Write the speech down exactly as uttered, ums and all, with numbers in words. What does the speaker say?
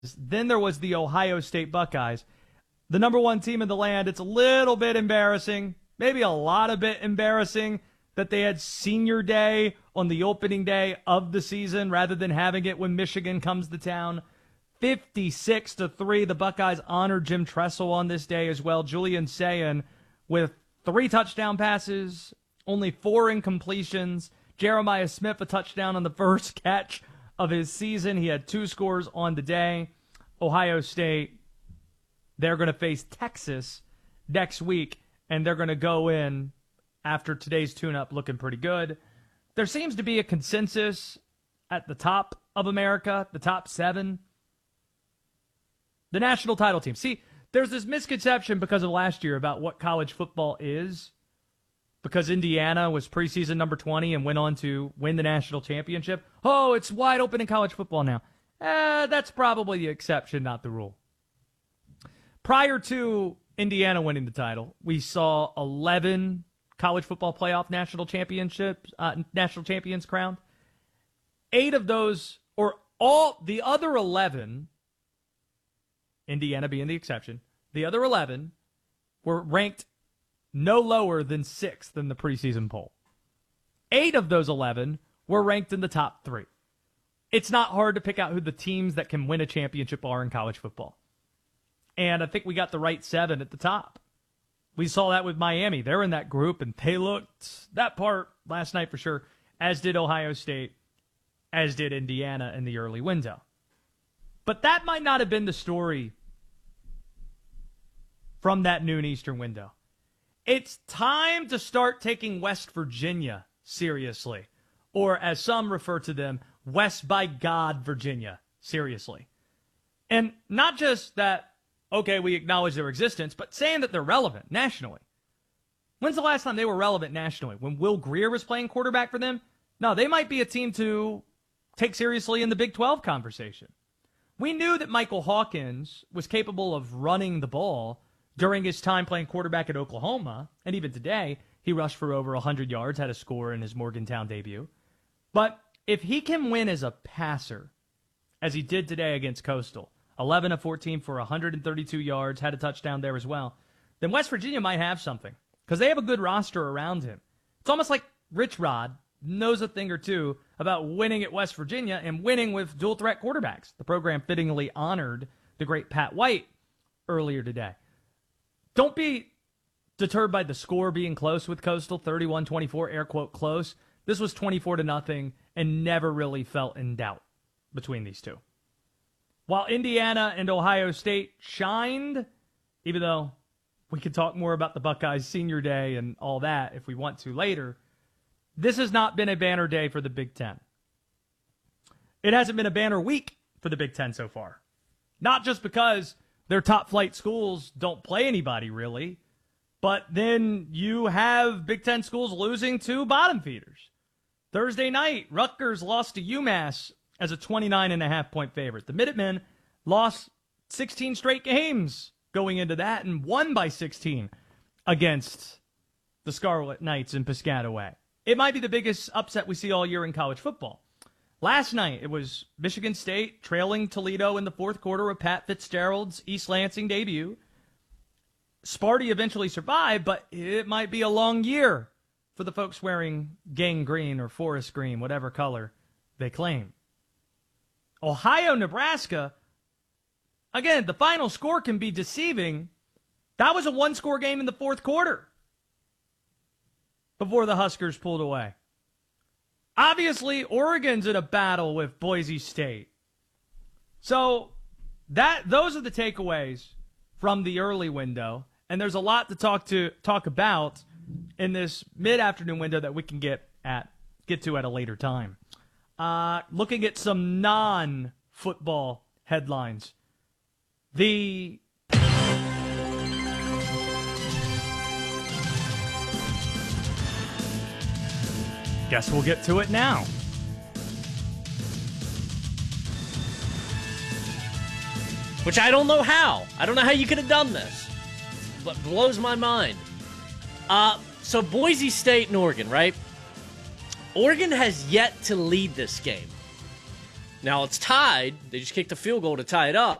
Then there was the Ohio State Buckeyes, the number one team in the land. It's a little bit embarrassing, maybe a lot of bit embarrassing, that they had senior day on the opening day of the season rather than having it when Michigan comes to town. fifty-six to three, the Buckeyes honored Jim Tressel on this day as well. Julian Sayin with three touchdown passes, only four incompletions. Jeremiah Smith, a touchdown on the first catch of his season. He had two scores on the day. Ohio State, they're going to face Texas next week, and they're going to go in after today's tune-up looking pretty good. There seems to be a consensus at the top of America, the top seven, the national title team. See, there's this misconception because of last year about what college football is, because Indiana was preseason number twenty and went on to win the national championship. Oh, it's wide open in college football now. Eh, that's probably the exception, not the rule. Prior to Indiana winning the title, we saw eleven college football playoff national championships, uh, national champions crowned. Eight of those, or all the other eleven, Indiana being the exception, the other eleven were ranked no lower than sixth in the preseason poll. Eight of those eleven were ranked in the top three. It's not hard to pick out who the teams that can win a championship are in college football. And I think we got the right seven at the top. We saw that with Miami. They're in that group, and they looked that part last night for sure, as did Ohio State, as did Indiana in the early window. But that might not have been the story from that noon Eastern window. It's time to start taking West Virginia seriously, or as some refer to them, West by God Virginia seriously. And not just that, okay, we acknowledge their existence, but saying that they're relevant nationally. When's the last time they were relevant nationally? When Will Grier was playing quarterback for them? No, they might be a team to take seriously in the Big twelve conversation. We knew that Michael Hawkins was capable of running the ball during his time playing quarterback at Oklahoma, and even today, he rushed for over one hundred yards, had a score in his Morgantown debut. But if he can win as a passer, as he did today against Coastal, eleven of fourteen for one hundred thirty-two yards, had a touchdown there as well, then West Virginia might have something, because they have a good roster around him. It's almost like Rich Rod knows a thing or two about winning at West Virginia and winning with dual-threat quarterbacks. The program fittingly honored the great Pat White earlier today. Don't be deterred by the score being close with Coastal, thirty-one twenty-four, air quote close. This was twenty-four to nothing and never really felt in doubt between these two. While Indiana and Ohio State shined, even though we could talk more about the Buckeyes senior day and all that if we want to later, this has not been a banner day for the Big Ten. It hasn't been a banner week for the Big Ten so far. Not just because their top flight schools don't play anybody really, but then you have Big Ten schools losing to bottom feeders. Thursday night, Rutgers lost to UMass as a twenty-nine and a half point favorite. The Minutemen lost sixteen straight games going into that and won by sixteen against the Scarlet Knights in Piscataway. It might be the biggest upset we see all year in college football. Last night, it was Michigan State trailing Toledo in the fourth quarter of Pat Fitzgerald's East Lansing debut. Sparty eventually survived, but it might be a long year for the folks wearing gang green or forest green, whatever color they claim. Ohio, Nebraska, again, the final score can be deceiving. That was a one-score game in the fourth quarter before the Huskers pulled away. Obviously, Oregon's in a battle with Boise State. So that those are the takeaways from the early window, and there's a lot to talk to talk about in this mid-afternoon window that we can get at get to at a later time. Uh, looking at some non-football headlines. The Guess we'll get to it now. Which I don't know how. I don't know how you could have done this. But blows my mind. Uh, so Boise State and Oregon, right? Oregon has yet to lead this game. Now it's tied. They just kicked a field goal to tie it up.